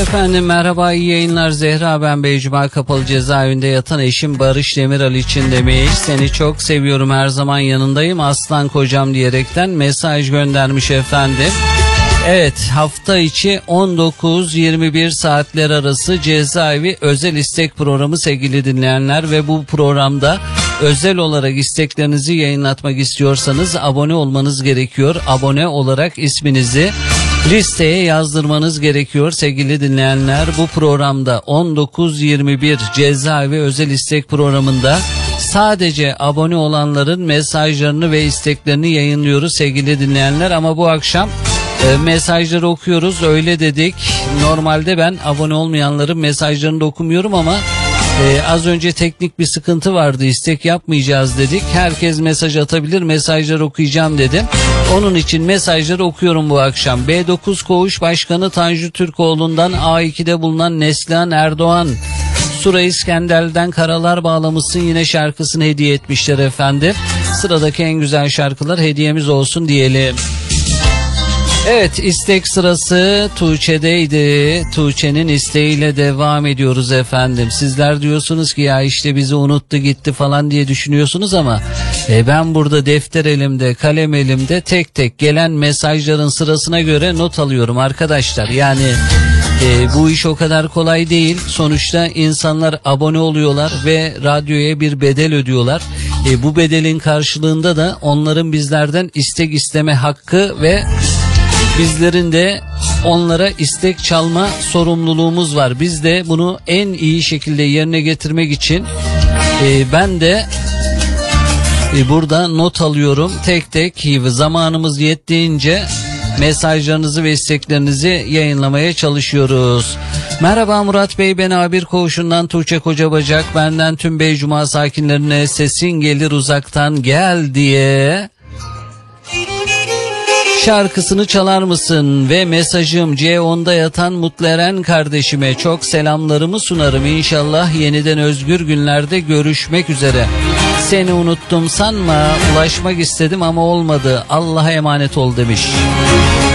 Efendim merhaba, iyi yayınlar Zehra, ben Beycuma Kapalı Cezaevinde yatan eşim Barış Demiral için demiş. Seni çok seviyorum, her zaman yanındayım aslan kocam diyerekten mesaj göndermiş efendim. Evet, hafta içi 19-21 saatler arası cezaevi özel istek programı sevgili dinleyenler ve bu programda özel olarak isteklerinizi yayınlatmak istiyorsanız abone olmanız gerekiyor. Abone olarak isminizi listeye yazdırmanız gerekiyor sevgili dinleyenler. Bu programda 19-21 cezaevi özel istek programında sadece abone olanların mesajlarını ve isteklerini yayınlıyoruz sevgili dinleyenler. Ama bu akşam mesajları okuyoruz, öyle dedik. Normalde ben abone olmayanların mesajlarını da okumuyorum ama az önce teknik bir sıkıntı vardı, istek yapmayacağız dedik. Herkes mesaj atabilir, mesajları okuyacağım dedim. Onun için mesajları okuyorum bu akşam. B9 Koğuş Başkanı Tanju Türkoğlu'ndan A2'de bulunan Neslihan Erdoğan, Sura İskender'den Karalar Bağlamışsın yine şarkısını hediye etmişler efendim. Sıradaki en güzel şarkılar hediyemiz olsun diyelim. Evet, istek sırası Tuğçe'deydi. Tuğçe'nin isteğiyle devam ediyoruz efendim. Sizler diyorsunuz ki ya işte bizi unuttu gitti falan diye düşünüyorsunuz ama ben burada defter elimde, kalem elimde, tek tek gelen mesajların sırasına göre not alıyorum arkadaşlar. Yani bu iş o kadar kolay değil. Sonuçta insanlar abone oluyorlar ve radyoya bir bedel ödüyorlar. Bu bedelin karşılığında da onların bizlerden istek isteme hakkı ve bizlerin de onlara istek çalma sorumluluğumuz var. Biz de bunu en iyi şekilde yerine getirmek için ben de burada not alıyorum. Tek tek zamanımız yettiğince mesajlarınızı ve isteklerinizi yayınlamaya çalışıyoruz. Merhaba Murat Bey, ben A1 Koğuşu'ndan Tuğçe Kocabacak. Benden tüm Beycuma sakinlerine sesin gelir uzaktan gel diye şarkısını çalar mısın? Ve mesajım C10'da yatan Mutlu Eren kardeşime çok selamlarımı sunarım. İnşallah yeniden özgür günlerde görüşmek üzere. Seni unuttum sanma, ulaşmak istedim ama olmadı. Allah'a emanet ol demiş.